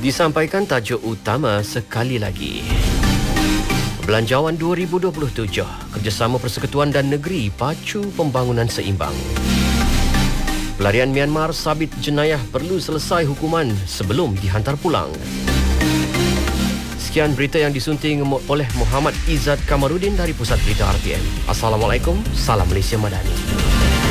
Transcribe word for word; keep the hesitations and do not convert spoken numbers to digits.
Disampaikan tajuk utama sekali lagi. Belanjawan dua ribu dua puluh tujuh, kerjasama Persekutuan dan Negeri pacu pembangunan seimbang. Pelarian Myanmar sabit jenayah perlu selesai hukuman sebelum dihantar pulang. Sekian berita yang disunting oleh Muhammad Izzat Kamarudin dari Pusat Berita R T M. Assalamualaikum, salam Malaysia Madani.